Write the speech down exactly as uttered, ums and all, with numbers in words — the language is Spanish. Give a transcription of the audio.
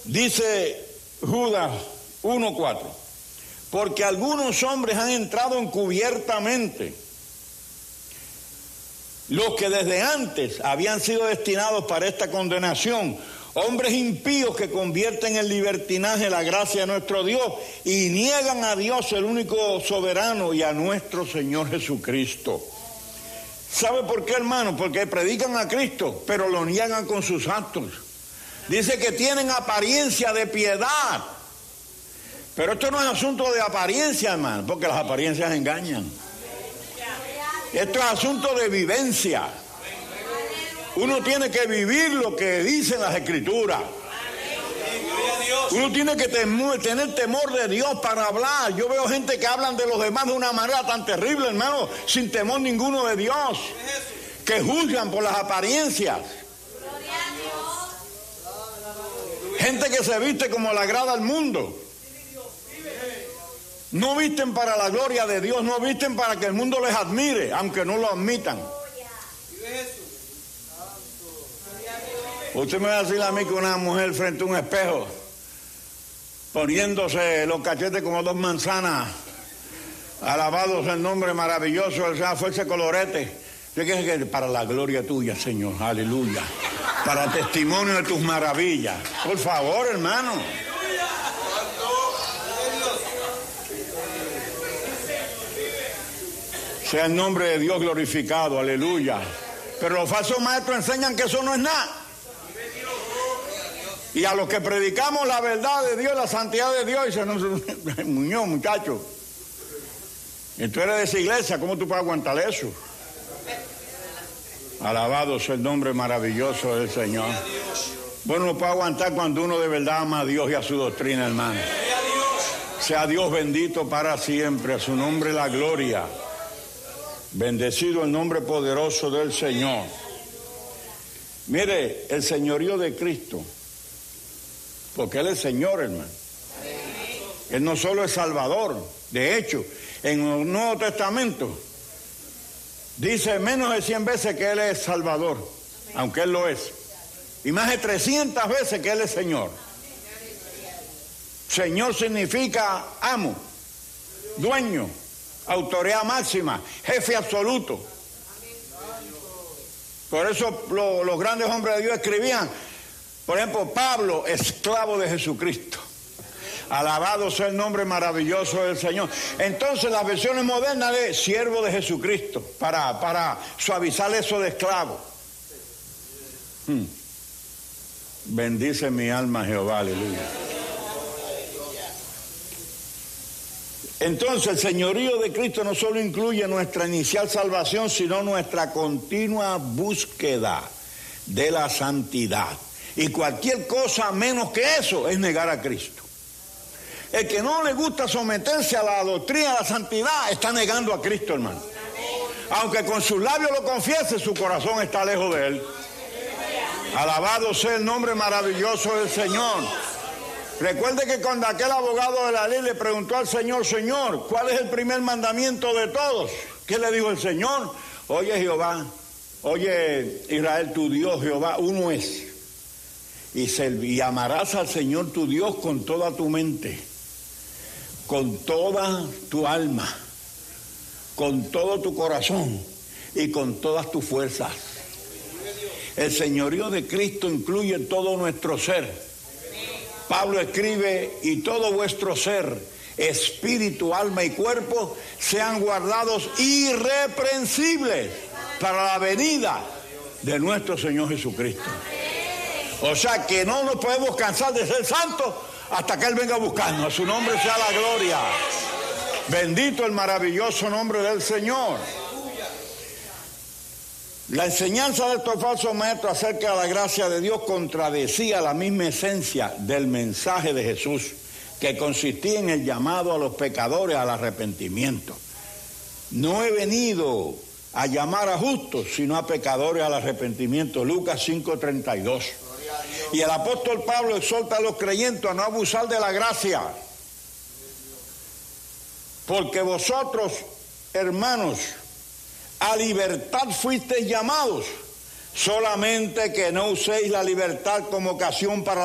Dice Judas uno cuatro, porque algunos hombres han entrado encubiertamente, los que desde antes habían sido destinados para esta condenación, hombres impíos que convierten en libertinaje la gracia de nuestro Dios y niegan a Dios, el único soberano, y a nuestro Señor Jesucristo. ¿Sabe por qué, hermano? Porque predican a Cristo, pero lo niegan con sus actos. Dice que tienen apariencia de piedad. Pero esto no es asunto de apariencia, hermano, porque las apariencias engañan. Esto es asunto de vivencia. Uno tiene que vivir lo que dicen las Escrituras. Uno tiene que temer, tener temor de Dios para hablar. Yo veo gente que hablan de los demás de una manera tan terrible, hermano, sin temor ninguno de Dios, que juzgan por las apariencias. Gente que se viste como le agrada al mundo. No visten para la gloria de Dios, no visten para que el mundo les admire, aunque no lo admitan. Usted me va a decir a mí que una mujer frente a un espejo, poniéndose los cachetes como dos manzanas, alabados el nombre maravilloso del Señor, fue ese colorete, para la gloria tuya, Señor, aleluya, para testimonio de tus maravillas. Por favor, hermano. Sea el nombre de Dios glorificado, aleluya. Pero los falsos maestros enseñan que eso no es nada. Y a los que predicamos la verdad de Dios, la santidad de Dios, dicen, no, Muñoz, muchacho, y tú eres de esa iglesia, ¿cómo tú puedes aguantar eso? Alabado sea el nombre maravilloso del Señor. Bueno, lo puede aguantar cuando uno de verdad ama a Dios y a su doctrina, hermano. Sea Dios bendito para siempre, a su nombre la gloria. Bendecido el nombre poderoso del Señor. Mire, el señorío de Cristo, porque Él es Señor, hermano. Él no solo es Salvador. De hecho, en el Nuevo Testamento dice menos de cien veces que Él es Salvador, aunque Él lo es. Y más de trescientas veces que Él es Señor. Señor significa amo, dueño, autoridad máxima, jefe absoluto. Por eso lo, los grandes hombres de Dios escribían, por ejemplo, Pablo, esclavo de Jesucristo. Alabado sea el nombre maravilloso del Señor. Entonces las versiones modernas de siervo de Jesucristo, para, para suavizar eso de esclavo. Hmm. Bendice mi alma Jehová, aleluya. Entonces el señorío de Cristo no solo incluye nuestra inicial salvación, sino nuestra continua búsqueda de la santidad. Y cualquier cosa menos que eso es negar a Cristo. El que no le gusta someterse a la doctrina de la santidad está negando a Cristo, hermano. Aunque con sus labios lo confiese, su corazón está lejos de Él. Alabado sea el nombre maravilloso del Señor. Recuerde que cuando aquel abogado de la ley le preguntó al Señor, Señor, ¿cuál es el primer mandamiento de todos? ¿Qué le dijo el Señor? Oye Jehová, oye Israel, tu Dios Jehová, uno es. Y, y amarás al Señor tu Dios con toda tu mente, con toda tu alma, con todo tu corazón y con todas tus fuerzas. El señorío de Cristo incluye todo nuestro ser. Pablo escribe, y todo vuestro ser, espíritu, alma y cuerpo, sean guardados irreprensibles para la venida de nuestro Señor Jesucristo. O sea que no nos podemos cansar de ser santos hasta que Él venga a buscarnos. A su nombre sea la gloria. Bendito el maravilloso nombre del Señor. La enseñanza de estos falsos maestros acerca de la gracia de Dios contradecía la misma esencia del mensaje de Jesús, que consistía en el llamado a los pecadores al arrepentimiento. No he venido a llamar a justos, sino a pecadores al arrepentimiento. Lucas cinco treinta y dos. Y el apóstol Pablo exhorta a los creyentes a no abusar de la gracia. Porque vosotros, hermanos, a libertad fuisteis llamados, solamente que no uséis la libertad como ocasión para